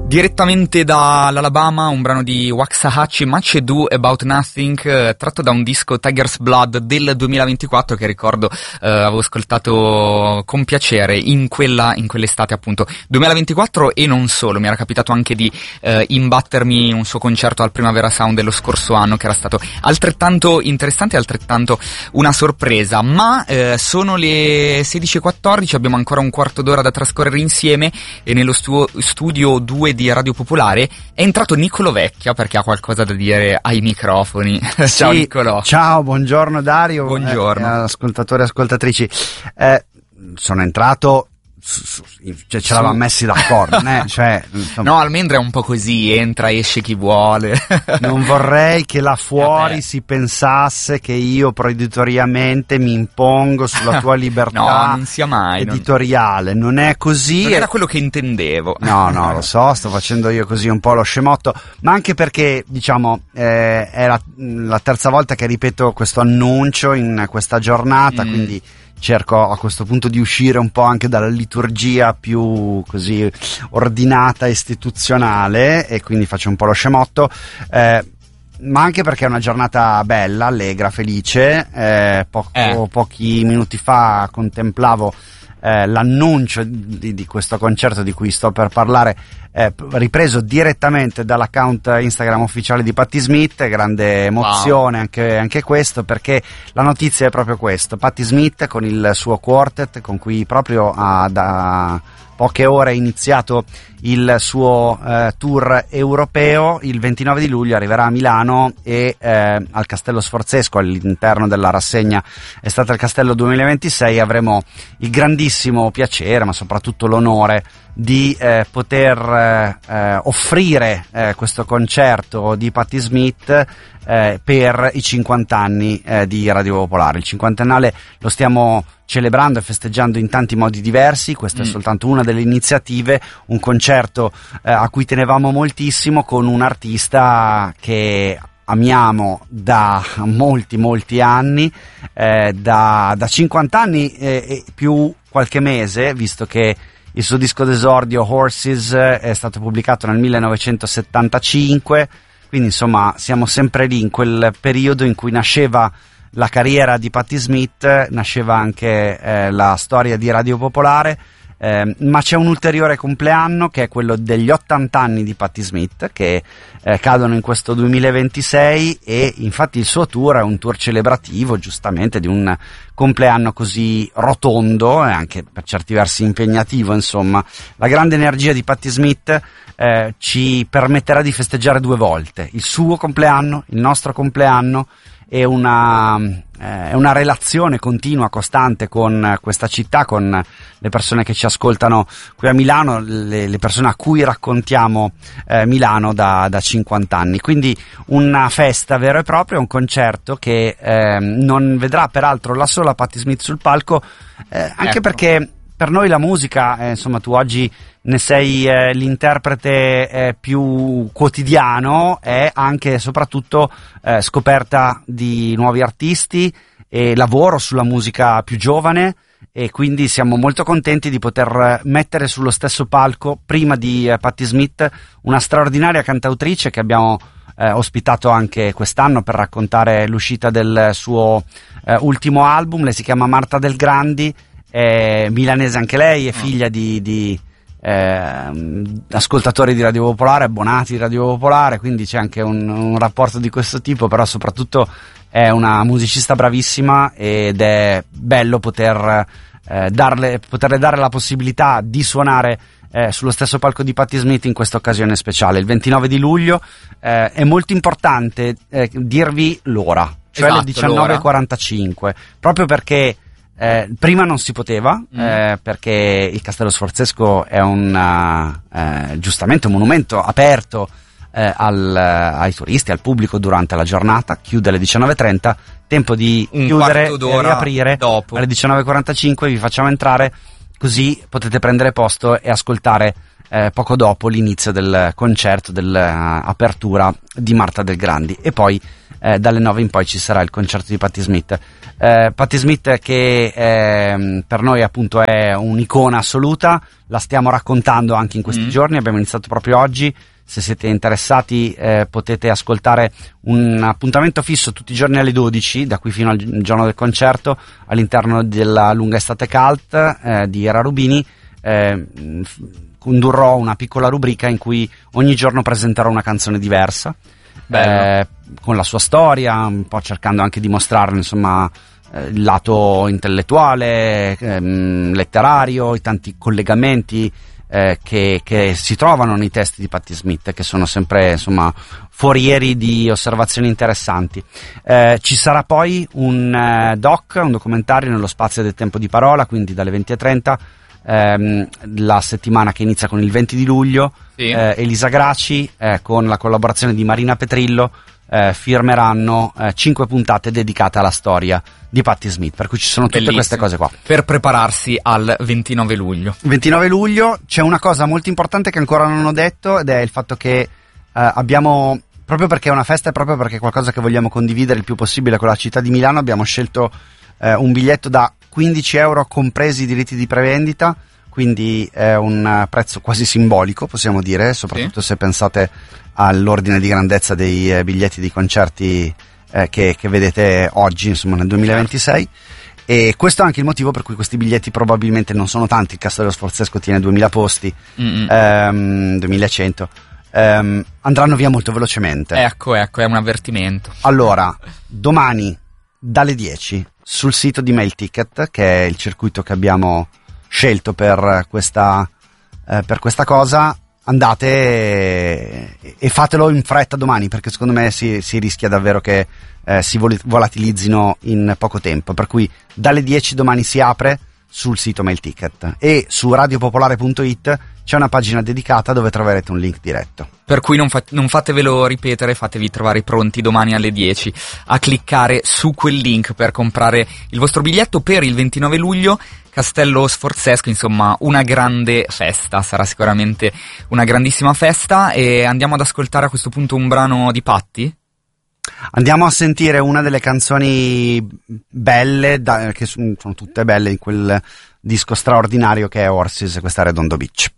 Direttamente dall'Alabama, un brano di Waxahachie, Much Ado About Nothing, tratto da un disco Tiger's Blood del 2024 che ricordo avevo ascoltato con piacere in quell'estate appunto 2024, e non solo, mi era capitato anche di imbattermi in un suo concerto al Primavera Sound dello scorso anno, che era stato altrettanto interessante e altrettanto una sorpresa. Ma sono le 16:14, abbiamo ancora un quarto d'ora da trascorrere insieme, e nello studio 2 di Radio Popolare è entrato Niccolò Vecchia, perché ha qualcosa da dire ai microfoni. Ciao sì, Niccolò. Ciao, buongiorno Dario. Buongiorno. Ascoltatori e ascoltatrici. Sono entrato, cioè ce l'avevamo messi d'accordo, né? Cioè, insomma, no, Almendra è un po' così, entra, esce chi vuole. Non vorrei che là fuori si pensasse che io proibitoriamente mi impongo sulla tua libertà no, non sia mai, editoriale. Non è così. Non era quello che intendevo. No, lo so, sto facendo io così un po' lo scemotto, ma anche perché, diciamo, è la terza volta che ripeto questo annuncio in questa giornata, quindi cerco a questo punto di uscire un po' anche dalla liturgia più così ordinata, istituzionale, e quindi faccio un po' lo scemotto, ma anche perché è una giornata bella, allegra, felice. Pochi minuti fa contemplavo l'annuncio di questo concerto di cui sto per parlare, ripreso direttamente dall'account Instagram ufficiale di Patti Smith. Grande emozione. Wow. Anche questo, perché la notizia è proprio questo: Patti Smith con il suo quartet, con cui proprio da poche ore è iniziato il suo tour europeo. Il 29 di luglio arriverà a Milano e al Castello Sforzesco, all'interno della rassegna Estate al Castello 2026, avremo il grandissimo piacere, ma soprattutto l'onore, di poter offrire questo concerto di Patti Smith per i 50 anni di Radio Popolare. Il cinquantennale lo stiamo celebrando e festeggiando in tanti modi diversi. Questa è soltanto una delle iniziative, un concerto a cui tenevamo moltissimo, con un artista che amiamo da molti anni, da 50 anni e più qualche mese, visto che il suo disco d'esordio Horses è stato pubblicato nel 1975, quindi insomma siamo sempre lì, in quel periodo in cui nasceva la carriera di Patti Smith, nasceva anche la storia di Radio Popolare. Ma c'è un ulteriore compleanno, che è quello degli 80 anni di Patti Smith, che cadono in questo 2026, e infatti il suo tour è un tour celebrativo, giustamente, di un compleanno così rotondo e anche per certi versi impegnativo. Insomma, la grande energia di Patti Smith ci permetterà di festeggiare due volte: il suo compleanno, il nostro compleanno, e una relazione continua, costante con questa città, con le persone che ci ascoltano qui a Milano, le persone a cui raccontiamo Milano da 50 anni. Quindi una festa vera e propria, un concerto che non vedrà peraltro la sola Patti Smith sul palco, anche perché per noi la musica, insomma, tu oggi ne sei l'interprete più quotidiano, è anche e soprattutto scoperta di nuovi artisti e lavoro sulla musica più giovane, e quindi siamo molto contenti di poter mettere sullo stesso palco, prima di Patti Smith, una straordinaria cantautrice che abbiamo ospitato anche quest'anno per raccontare l'uscita del suo ultimo album. Lei si chiama Marta Del Grandi, è milanese anche lei, è figlia di ascoltatori di Radio Popolare, abbonati di Radio Popolare, quindi c'è anche un rapporto di questo tipo. Però soprattutto è una musicista bravissima, ed è bello poterle dare la possibilità di suonare sullo stesso palco di Patti Smith in questa occasione speciale, il 29 di luglio. È molto importante dirvi l'ora, cioè le 19:45, proprio perché prima non si poteva, perché il Castello Sforzesco è giustamente un monumento aperto ai turisti, al pubblico durante la giornata. Chiude alle 19:30, tempo di chiudere e riaprire dopo alle 19:45. Vi facciamo entrare, così potete prendere posto e ascoltare poco dopo l'inizio del concerto dell'apertura di Marta Del Grandi, e poi dalle 9 in poi ci sarà il concerto di Patti Smith. Patti Smith che per noi appunto è un'icona assoluta, la stiamo raccontando anche in questi giorni, abbiamo iniziato proprio oggi. Se siete interessati potete ascoltare un appuntamento fisso tutti i giorni alle 12 da qui fino al giorno del concerto all'interno della lunga estate cult di Era Rubini. Condurrò una piccola rubrica in cui ogni giorno presenterò una canzone diversa, con la sua storia, un po' cercando anche di mostrare insomma il lato intellettuale, letterario, i tanti collegamenti che si trovano nei testi di Patti Smith, che sono sempre insomma forieri di osservazioni interessanti. Ci sarà poi un documentario nello spazio del tempo di parola, quindi dalle 20:30, la settimana che inizia con il 20 di luglio. Sì. Elisa Graci con la collaborazione di Marina Petrillo firmeranno 5 puntate dedicate alla storia di Patti Smith, per cui ci sono tutte queste cose qua per prepararsi al 29 luglio. 29 luglio c'è una cosa molto importante che ancora non ho detto, ed è il fatto che abbiamo, proprio perché è una festa e proprio perché è qualcosa che vogliamo condividere il più possibile con la città di Milano, abbiamo scelto un biglietto da 15 euro compresi i diritti di prevendita, quindi è un prezzo quasi simbolico, possiamo dire, soprattutto se pensate all'ordine di grandezza dei biglietti di concerti che vedete oggi, insomma, nel 2026. E questo è anche il motivo per cui questi biglietti probabilmente non sono tanti. Il Castello Sforzesco tiene 2000 posti, 2100, andranno via molto velocemente. Ecco, è un avvertimento. Allora, domani dalle 10 sul sito di Mail Ticket, che è il circuito che abbiamo scelto per questa cosa, andate e fatelo in fretta domani, perché secondo me si rischia davvero che si volatilizzino in poco tempo, per cui dalle 10 domani si apre sul sito Mail Ticket, e su radiopopolare.it c'è una pagina dedicata dove troverete un link diretto. Per cui non fatevelo ripetere, fatevi trovare pronti domani alle 10 a cliccare su quel link per comprare il vostro biglietto per il 29 luglio. Castello Sforzesco, insomma, una grande festa, sarà sicuramente una grandissima festa. E andiamo ad ascoltare a questo punto un brano di Patti? Andiamo a sentire una delle canzoni belle, che sono tutte belle, in quel disco straordinario che è Horses, e questa è Redondo Beach.